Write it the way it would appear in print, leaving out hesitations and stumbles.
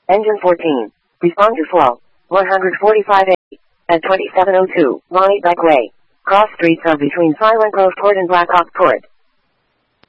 Engine 14. Respond to flow. 145A. At 2702, Lonnie Beck Way. Cross streets are between Silent Grove Court and Blackhawk Court.